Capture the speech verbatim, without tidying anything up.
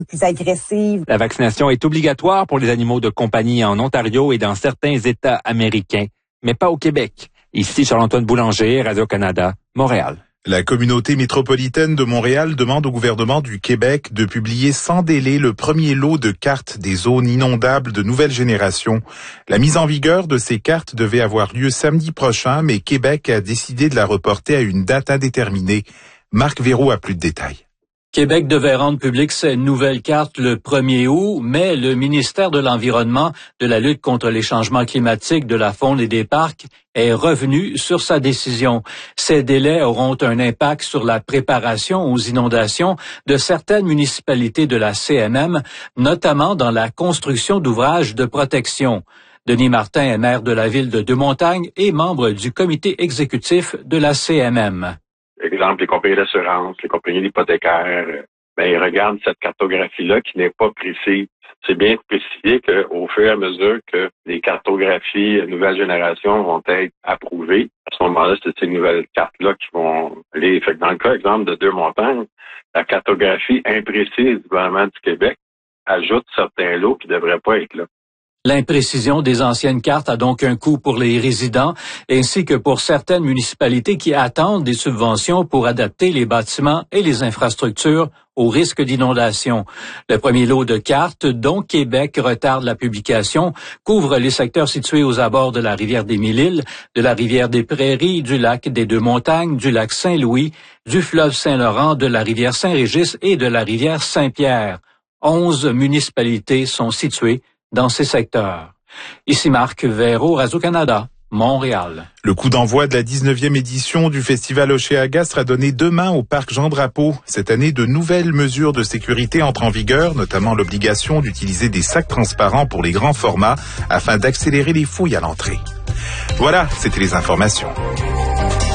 plus agressive. La vaccination est obligatoire pour les animaux de compagnie en Ontario et dans certains États américains, mais pas au Québec. Ici, Charles-Antoine Boulanger, Radio-Canada, Montréal. La communauté métropolitaine de Montréal demande au gouvernement du Québec de publier sans délai le premier lot de cartes des zones inondables de nouvelle génération. La mise en vigueur de ces cartes devait avoir lieu samedi prochain, mais Québec a décidé de la reporter à une date indéterminée. Marc Véraud a plus de détails. Québec devait rendre publique ses nouvelles cartes le premier août, mais le ministère de l'Environnement, de la lutte contre les changements climatiques, de la faune et des parcs est revenu sur sa décision. Ces délais auront un impact sur la préparation aux inondations de certaines municipalités de la C M M, notamment dans la construction d'ouvrages de protection. Denis Martin est maire de la ville de Deux-Montagnes et membre du comité exécutif de la C M M. Exemple, les compagnies d'assurance, les compagnies d'hypothécaires, ben, ils regardent cette cartographie-là qui n'est pas précise. C'est bien précisé qu'au fur et à mesure que les cartographies nouvelle génération vont être approuvées, à ce moment-là, c'est ces nouvelles cartes-là qui vont aller. Fait que dans le cas, exemple, de Deux-Montagnes, la cartographie imprécise du gouvernement du Québec ajoute certains lots qui ne devraient pas être là. L'imprécision des anciennes cartes a donc un coût pour les résidents ainsi que pour certaines municipalités qui attendent des subventions pour adapter les bâtiments et les infrastructures au risque d'inondation. Le premier lot de cartes, dont Québec retarde la publication, couvre les secteurs situés aux abords de la rivière des Mille-Îles, de la rivière des Prairies, du lac des Deux-Montagnes, du lac Saint-Louis, du fleuve Saint-Laurent, de la rivière Saint-Régis et de la rivière Saint-Pierre. Onze municipalités sont situées dans ces secteurs. Ici Marc Véraud, Radio-Canada, Montréal. Le coup d'envoi de la dix-neuvième édition du Festival Oceaga sera donné demain au Parc Jean-Drapeau. Cette année, de nouvelles mesures de sécurité entrent en vigueur, notamment l'obligation d'utiliser des sacs transparents pour les grands formats afin d'accélérer les fouilles à l'entrée. Voilà, c'était les informations.